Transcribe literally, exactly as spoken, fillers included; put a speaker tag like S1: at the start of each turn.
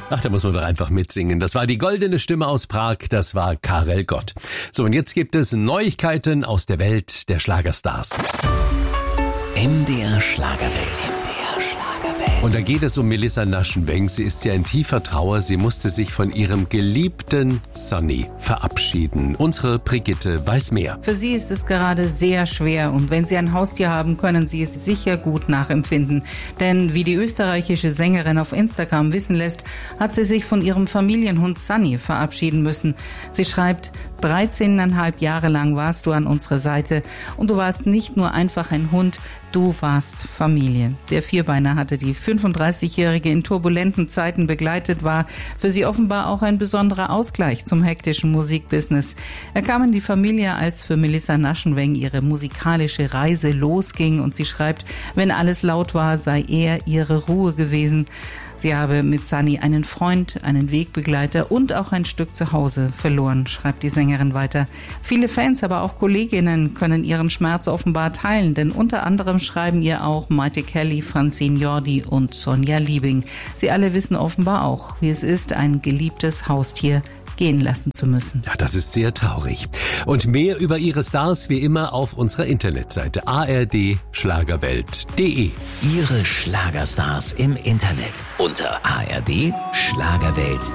S1: Ach, da muss man doch einfach mitsingen. Das war die goldene Stimme aus Prag, das war Karel Gott. So, und jetzt gibt es Neuigkeiten aus der Welt der Schlagerstars.
S2: M D R Schlagerwelt.
S1: Und da geht es um Melissa Naschenweng. Sie ist ja in tiefer Trauer. Sie musste sich von ihrem geliebten Sonny verabschieden. Unsere Brigitte weiß mehr.
S3: Für sie ist es gerade sehr schwer. Und wenn Sie ein Haustier haben, können Sie es sicher gut nachempfinden. Denn wie die österreichische Sängerin auf Instagram wissen lässt, hat sie sich von ihrem Familienhund Sunny verabschieden müssen. Sie schreibt, dreizehneinhalb Jahre lang warst du an unserer Seite. Und du warst nicht nur einfach ein Hund, du warst Familie. Der Vierbeiner hatte die fünfunddreißigjährige in turbulenten Zeiten begleitet, war für sie offenbar auch ein besonderer Ausgleich zum hektischen Musikbusiness. Er kam in die Familie, als für Melissa Naschenweng ihre musikalische Reise losging, und sie schreibt, wenn alles laut war, sei er ihre Ruhe gewesen. Sie habe mit Sunny einen Freund, einen Wegbegleiter und auch ein Stück Zuhause verloren, schreibt die Sängerin weiter. Viele Fans, aber auch Kolleginnen können ihren Schmerz offenbar teilen, denn unter anderem schreiben ihr auch Maite Kelly, Francine Jordi und Sonja Liebing. Sie alle wissen offenbar auch, wie es ist, ein geliebtes Haustier gehen lassen zu müssen.
S1: Ja, das ist sehr traurig. Und mehr über ihre Stars wie immer auf unserer Internetseite a r d schlagerwelt punkt d e.
S2: Ihre Schlagerstars im Internet unter a r d schlagerwelt punkt d e.